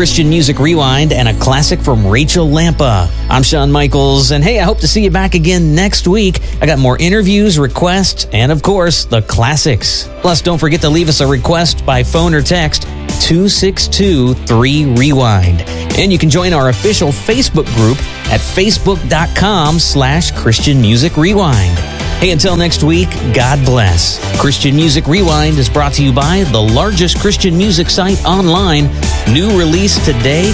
Christian Music Rewind, and a classic from Rachel Lampa. I'm Shawn Michaels, and hey, I hope to see you back again next week. I got more interviews, requests, and of course, the classics. Plus, don't forget to leave us a request by phone or text 262-3REWIND. And you can join our official Facebook group at facebook.com/Christian Music Rewind. Hey, until next week, God bless. Christian Music Rewind is brought to you by the largest Christian music site online. New release today.